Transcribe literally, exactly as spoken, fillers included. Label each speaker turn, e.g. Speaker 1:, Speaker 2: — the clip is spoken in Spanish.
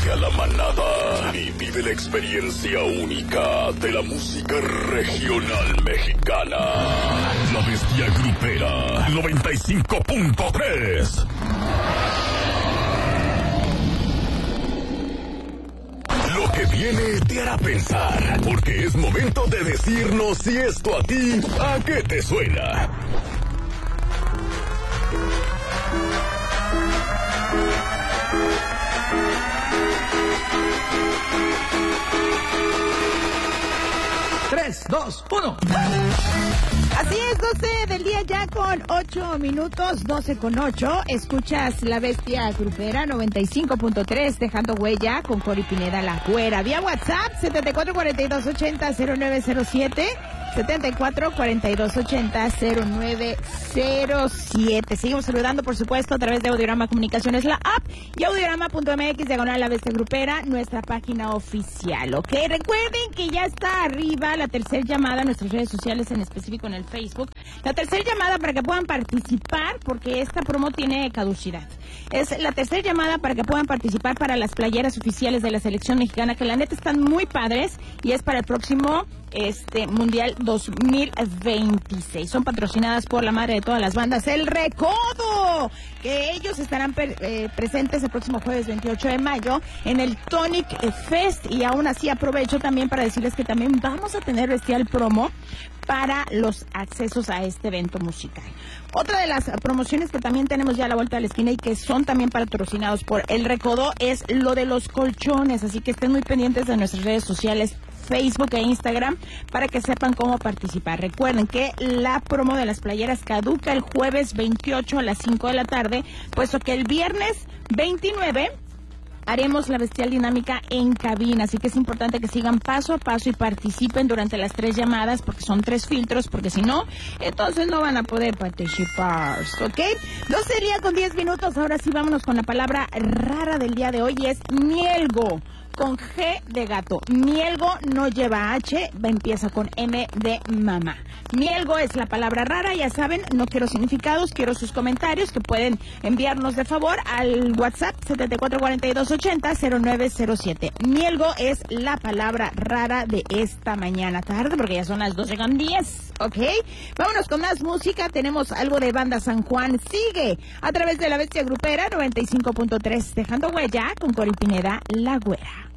Speaker 1: Únete a la manada y vive la experiencia única de la música regional mexicana. La Bestia Grupera noventa y cinco punto tres. Lo que viene te hará pensar, porque es momento de decirnos si esto a ti, ¿a qué te suena?
Speaker 2: Tres, dos, uno.
Speaker 3: Así es, doce del día ya con ocho minutos, doce con ocho. Escuchas La Bestia Grupera noventa y cinco punto tres, dejando huella con Cori Pineda, la güera. Vía WhatsApp, setenta y cuatro cuarenta y dos ochenta cero nueve cero siete. setenta y cuatro cuarenta y dos ochenta cero nueve cero siete. Seguimos saludando, por supuesto, a través de Audiorama Comunicaciones, la app, y audiorama punto m x, diagonal La Bestia Grupera, nuestra página oficial, ¿ok? Recuerden que ya está arriba la tercera llamada en nuestras redes sociales, en específico en el Facebook. La tercera llamada para que puedan participar, porque esta promo tiene caducidad. Es la tercera llamada para que puedan participar para las playeras oficiales de la selección mexicana, que la neta están muy padres, y es para el próximo este Mundial dos mil veintiséis. Son patrocinadas por la madre de todas las bandas, El Recodo, que ellos estarán per, eh, presentes el próximo jueves veintiocho de mayo en el Tonic Fest. Y aún así aprovecho también para decirles que también vamos a tener bestial promo para los accesos a este evento musical. Otra de las promociones que también tenemos ya a la vuelta de la esquina y que son también patrocinados por El Recodo es lo de los colchones, así que estén muy pendientes de nuestras redes sociales, Facebook e Instagram, para que sepan cómo participar. Recuerden que la promo de las playeras caduca el jueves veintiocho a las cinco de la tarde, puesto que el viernes veintinueve haremos la bestial dinámica en cabina, así que es importante que sigan paso a paso y participen durante las tres llamadas, porque son tres filtros, porque si no, entonces no van a poder participar, ¿ok? doce días con diez minutos, ahora sí vámonos con la palabra rara del día de hoy, y es mielgo, con G de gato. Mielgo no lleva H, empieza con M de mamá. Mielgo es la palabra rara, ya saben, no quiero significados, quiero sus comentarios, que pueden enviarnos de favor al WhatsApp setenta y cuatro cuarenta y dos ochenta cero nueve cero siete. Mielgo es la palabra rara de esta mañana tarde, porque ya son las doce con diez, ¿ok? Vámonos con más música, tenemos algo de Banda San Juan. Sigue a través de La Bestia Grupera noventa y cinco punto tres, dejando huella con Cori Pineda, la güera.